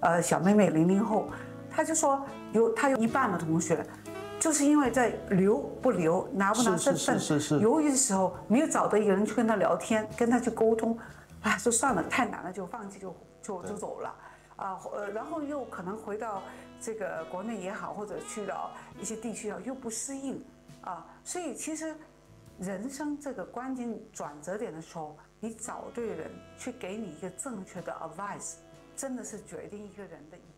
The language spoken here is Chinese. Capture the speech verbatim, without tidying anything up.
呃小妹妹零零后，她就说有她有一半的同学。就是因为在留不留、拿不拿身份、犹豫的时候，没有找到一个人去跟他聊天、跟他去沟通，啊，说算了，太难了，就放弃，就就就走了，啊，呃，然后又可能回到这个国内也好，或者去到一些地区啊，又不适应，啊，所以其实人生这个关键转折点的时候，你找对人去给你一个正确的 advice，真的是决定一个人的。